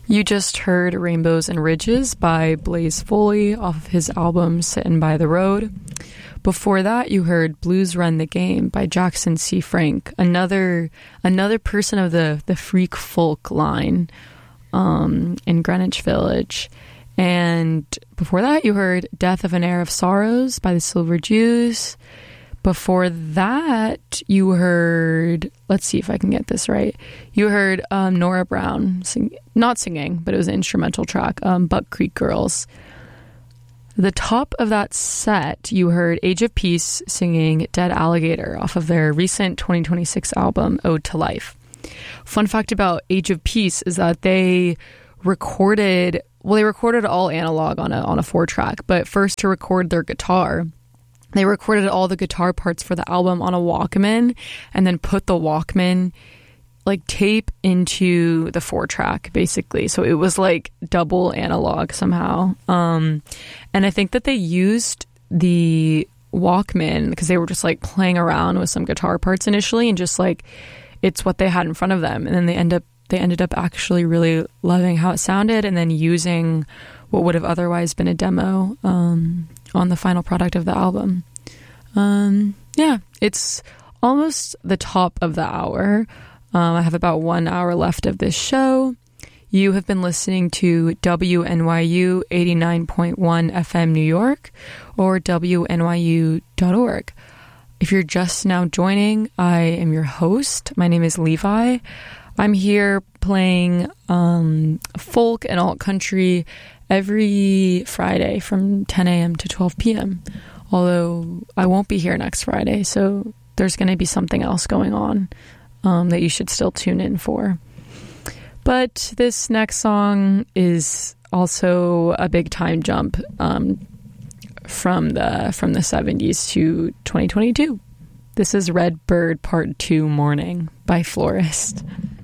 You just heard Rainbows and Ridges by Blaze Foley off of his album Sittin' by the Road. Before that, you heard Blues Run the Game by Jackson C. Frank, another person of the freak folk line in Greenwich Village. And before that, you heard Death of an Heir of Sorrows by the Silver Jews. Before that, you heard, let's see if I can get this right. You heard Nora Brown, not singing, but it was an instrumental track, Buck Creek Girls. The top of that set, you heard Age of Peace singing Dead Alligator off of their recent 2026 album, Ode to Life. Fun fact about Age of Peace is that they recorded all analog on a 4-track, but first to record their guitar, they recorded all the guitar parts for the album on a Walkman and then put the Walkman like tape into the 4-track basically. So it was like double analog somehow. And I think that they used the Walkman because they were just like playing around with some guitar parts initially and just like it's what they had in front of them. And then they ended up actually really loving how it sounded and then using what would have otherwise been a demo on the final product of the album. Yeah, it's almost the top of the hour. I have about 1 hour left of this show. You have been listening to WNYU 89.1 FM New York or WNYU.org. If you're just now joining, I am your host. My name is Levi. I'm here playing folk and alt country every Friday from 10 a.m. to 12 p.m. Although I won't be here next Friday, so there's going to be something else going on that you should still tune in for. But this next song is also a big time jump from the 70s to 2022. This is Red Bird Part 2 Morning by Florist.